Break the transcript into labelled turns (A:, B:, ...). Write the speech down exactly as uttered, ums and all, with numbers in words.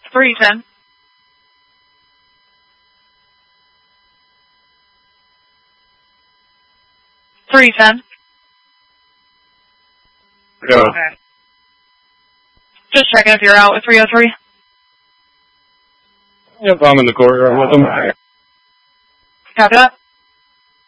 A: three ten. three ten.
B: Go.
A: Okay. Just checking if you're out with three oh three.
B: Yep, I'm in the courtyard with them.
A: Copy that.